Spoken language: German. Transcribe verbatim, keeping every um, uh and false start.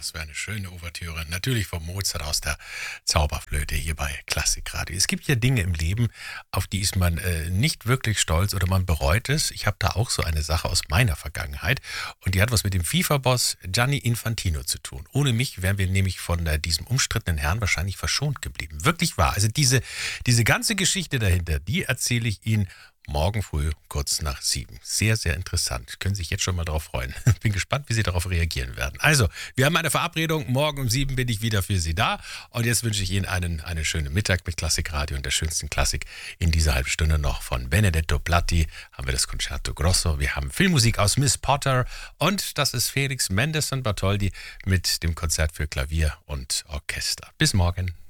was für eine schöne Ouvertüre. Natürlich vom Mozart aus der Zauberflöte hier bei Klassikradio. Es gibt ja Dinge im Leben, auf die ist man äh, nicht wirklich stolz oder man bereut es. Ich habe da auch so eine Sache aus meiner Vergangenheit und die hat was mit dem FIFA-Boss Gianni Infantino zu tun. Ohne mich wären wir nämlich von äh, diesem umstrittenen Herrn wahrscheinlich verschont geblieben. Wirklich wahr. Also diese, diese ganze Geschichte dahinter, die erzähle ich Ihnen morgen früh, kurz nach sieben. Sehr, sehr interessant. Können sich jetzt schon mal darauf freuen. Bin gespannt, wie Sie darauf reagieren werden. Also, wir haben eine Verabredung. Morgen um sieben bin ich wieder für Sie da. Und jetzt wünsche ich Ihnen einen, einen schönen Mittag mit Klassikradio und der schönsten Klassik in dieser halben Stunde noch. Von Benedetto Platti haben wir das Concerto Grosso. Wir haben Filmmusik aus Miss Potter. Und das ist Felix Mendelssohn Bartholdy mit dem Konzert für Klavier und Orchester. Bis morgen.